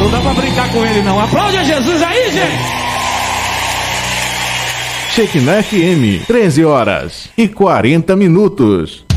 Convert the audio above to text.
Não dá pra brincar com ele, não. Aplaude a Jesus aí, gente! Shekinah FM, 13 horas e 40 minutos.